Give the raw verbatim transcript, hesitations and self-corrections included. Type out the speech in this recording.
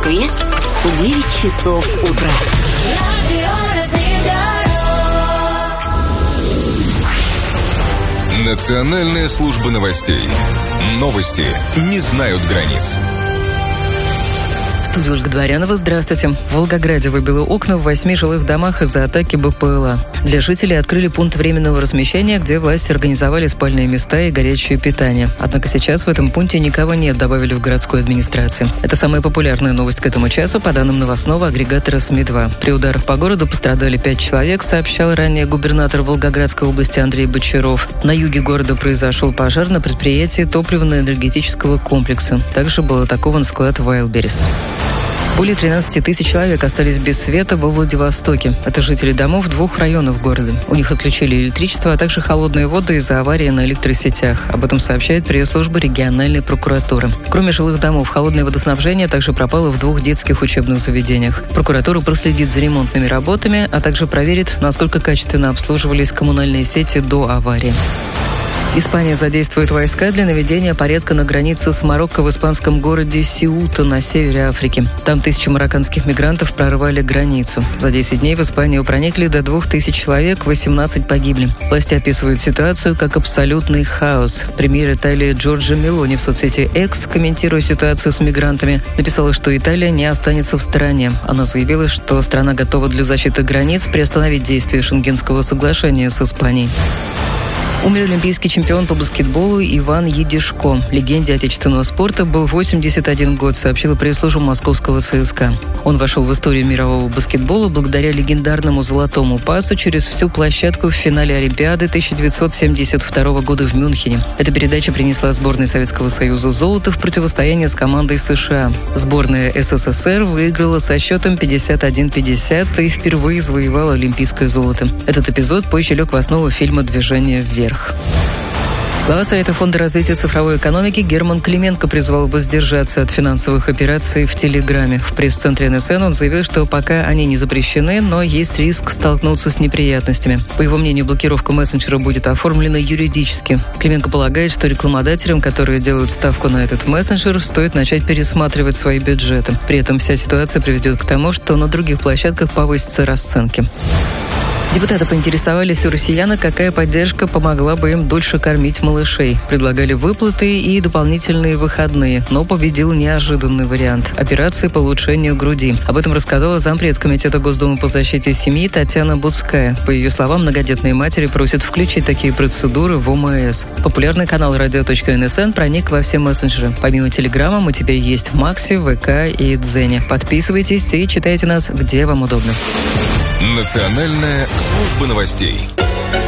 Москве девять часов утра. Национальная служба новостей. Новости не знают границ. В студии Ольга Дворянова. Здравствуйте. В Волгограде выбило окна в восьми жилых домах из-за атаки БПЛА. Для жителей открыли пункт временного размещения, где власти организовали спальные места и горячее питание. Однако сейчас в этом пункте никого нет, добавили в городской администрации. Это самая популярная новость к этому часу, по данным новостного агрегатора СМИ два. При ударах по городу пострадали пять человек, сообщал ранее губернатор Волгоградской области Андрей Бочаров. На юге города произошел пожар на предприятии топливно-энергетического комплекса. Также был атакован склад Wildberries. Более тринадцати тысяч человек остались без света во Владивостоке. Это жители домов двух районов города. У них отключили электричество, а также холодную воду из-за аварии на электросетях. Об этом сообщает пресс-служба региональной прокуратуры. Кроме жилых домов, холодное водоснабжение также пропало в двух детских учебных заведениях. Прокуратура проследит за ремонтными работами, а также проверит, насколько качественно обслуживались коммунальные сети до аварии. Испания задействует войска для наведения порядка на границе с Марокко в испанском городе Сеута на севере Африки. Там тысячи марокканских мигрантов прорвали границу. За десять дней в Испанию проникли до двух тысяч человек, восемнадцать погибли. Власти описывают ситуацию как абсолютный хаос. Премьер Италии Джорджа Мелони в соцсети X, комментируя ситуацию с мигрантами, написала, что Италия не останется в стороне. Она заявила, что страна готова для защиты границ приостановить действие Шенгенского соглашения с Испанией. Умер олимпийский чемпион по баскетболу Иван Едишко. Легенде отечественного спорта был восемьдесят один год, сообщила пресс-служба московского ЦСКА. Он вошел в историю мирового баскетбола благодаря легендарному золотому пасу через всю площадку в финале Олимпиады тысяча девятьсот семьдесят второго года в Мюнхене. Эта передача принесла сборной Советского Союза золото в противостоянии с командой США. Сборная СССР выиграла со счетом пятьдесят один пятьдесят и впервые завоевала олимпийское золото. Этот эпизод позже лег в основу фильма «Движение вверх». Глава Совета фонда развития цифровой экономики Герман Клименко призвал воздержаться от финансовых операций в Телеграме. В пресс-центре эн эс эн он заявил, что пока они не запрещены, но есть риск столкнуться с неприятностями. По его мнению, блокировка мессенджера будет оформлена юридически. Клименко полагает, что рекламодателям, которые делают ставку на этот мессенджер, стоит начать пересматривать свои бюджеты. При этом вся ситуация приведет к тому, что на других площадках повысятся расценки. Депутаты поинтересовались у россиян, какая поддержка помогла бы им дольше кормить малышей. Предлагали выплаты и дополнительные выходные, но победил неожиданный вариант – операции по улучшению груди. Об этом рассказала зампред Комитета Госдумы по защите семьи Татьяна Буцкая. По ее словам, многодетные матери просят включить такие процедуры в о эм а эс. Популярный канал радио точка эн эс эн проник во все мессенджеры. Помимо Телеграма мы теперь есть в Максе, ВК и Дзене. Подписывайтесь и читайте нас, где вам удобно. Национальная служба новостей.